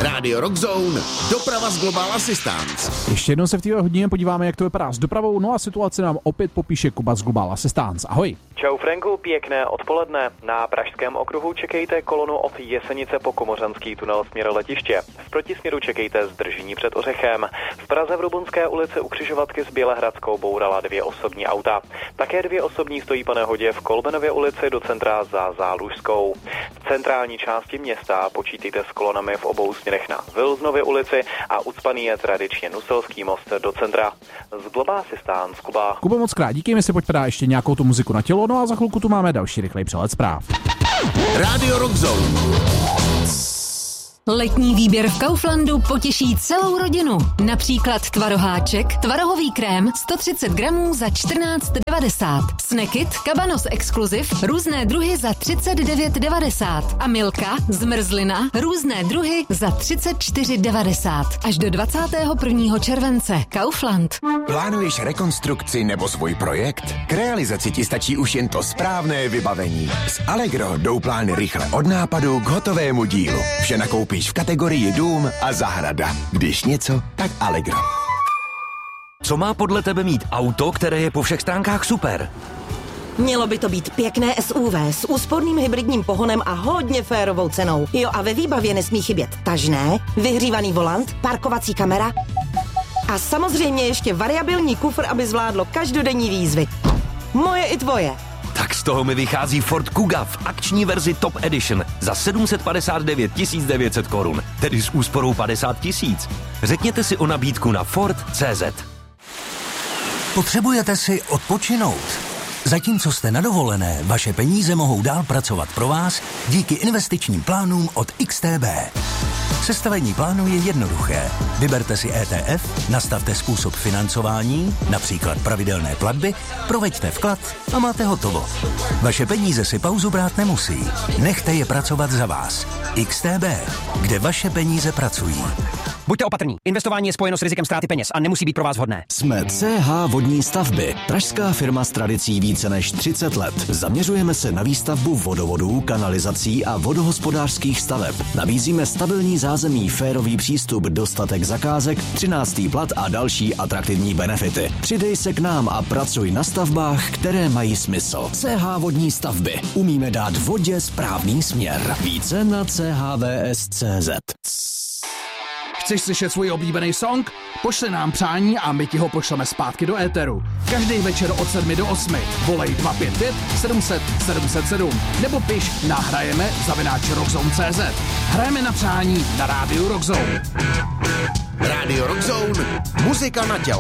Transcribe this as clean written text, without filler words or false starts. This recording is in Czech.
Radio Rockzone, doprava z Global Assistance. Ještě jednou se v této hodině podíváme, jak to vypadá s dopravou, no a situaci nám opět popíše Kuba z Global Assistance. Ahoj. Čau Franku, pěkné odpoledne. Na Pražském okruhu čekejte kolonu od Jesenice po Komořanský tunel směr letiště. V protisměru čekejte zdržení před Ořechem. V Praze v Rubunské ulici u křižovatky s Bělehradskou bourala 2 osobní auta. Také 2 osobní stojí po nehodě v Kolbenově ulici do centra za Zálužskou. V centrální části města počítejte s kolonami v obou směrech na Vilznově ulici a ucpaný je tradičně Nuselský most do centra. Z Global Assistance, Kuba. Kuba, moc krát díky, mi si pojď dát ještě nějakou tu muziku na tělo, no a za chvilku tu máme další rychlej přehled zpráv. Radio Rockzone. Letní výběr v Kauflandu potěší celou rodinu. Například tvaroháček, tvarohový krém 130 gramů za 14,90. Snackit, Cabanos Exclusive, různé druhy za 39,90. A Milka, zmrzlina, různé druhy za 34,90. Až do 21. července. Kaufland. Plánuješ rekonstrukci nebo svůj projekt? K realizaci ti stačí už jen to správné vybavení. S Allegro jdou plány rychle od nápadu k hotovému dílu. Vše nakoupíš v kategorii dům a zahrada. Když něco, tak Allegro. Co má podle tebe mít auto, které je po všech stránkách super? Mělo by to být pěkné SUV s úsporným hybridním pohonem a hodně férovou cenou. Jo, a ve výbavě nesmí chybět tažné, vyhřívaný volant, parkovací kamera a samozřejmě ještě variabilní kufr, aby zvládlo každodenní výzvy. Moje i tvoje. Tak z toho mi vychází Ford Kuga v akční verzi Top Edition za 759 900 korun, tedy s úsporou 50 000. Řekněte si o nabídku na Ford.cz. Potřebujete si odpočinout? Zatímco jste na dovolené, vaše peníze mohou dál pracovat pro vás díky investičním plánům od XTB. Sestavení plánu je jednoduché. Vyberte si ETF, nastavte způsob financování, například pravidelné platby, proveďte vklad a máte hotovo. Vaše peníze si pauzu brát nemusí. Nechte je pracovat za vás. XTB, kde vaše peníze pracují. Buďte opatrní. Investování je spojeno s rizikem ztráty peněz a nemusí být pro vás vhodné. Jsme CH Vodní stavby, pražská firma s tradicí více než 30 let. Zaměřujeme se na výstavbu vodovodů, kanalizací a vodohospodářských staveb. Nabízíme stabilní zázemí, férový přístup, dostatek zakázek, 13. plat a další atraktivní benefity. Přidej se k nám a pracuj na stavbách, které mají smysl. CH Vodní stavby. Umíme dát vodě správný směr. Více na chvs.cz. Chceš slyšet svůj oblíbený song? Pošli nám přání a my ti ho pošleme zpátky do éteru. Každý večer od 7 do 8. Volej 255 700 707 nebo piš na hrajeme@rockzone.cz. Hrajeme na přání na rádiu Rockzone. Radio Rockzone, muzika na tělo.